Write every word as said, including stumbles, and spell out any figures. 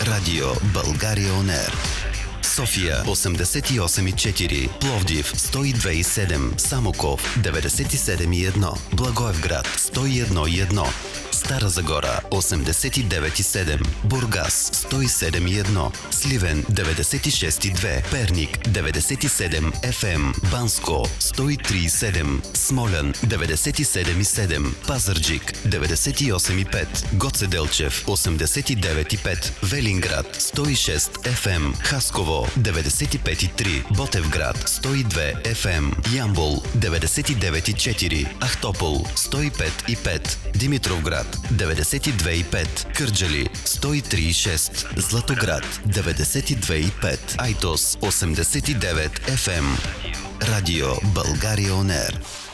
Радио България Он Ер. София осемдесет и осем и четири, Пловдив сто и две и седем, Самоков деветдесет и седем и едно, Благоевград сто и едно и едно, Стара Загора осемдесет и девет и седем, Бургас сто и седем и едно, Сливен деветдесет и шест и две, Перник деветдесет и седем Еф Ем, Банско сто и три и седем, Смолян деветдесет и седем и седем, Пазарджик деветдесет и осем и пет, Гоце Делчев осемдесет и девет и пет, Велинград сто и шест Еф Ем, Хасково деветдесет и пет и три, Ботевград сто и две Еф Ем, Ямбол деветдесет и девет и четири, Ахтопол сто и пет и пет, Димитровград деветдесет и две и пет, Кърджали сто и три и шест, Златоград деветдесет и две и пет, Айтос осемдесет и девет Еф Ем. Радио България Он Ер.